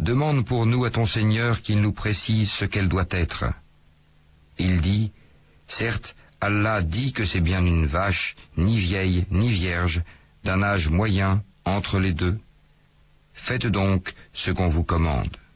demande pour nous à ton Seigneur qu'il nous précise ce qu'elle doit être. Il dit, certes, Allah dit que c'est bien une vache, ni vieille, ni vierge, d'un âge moyen entre les deux. Faites donc ce qu'on vous commande.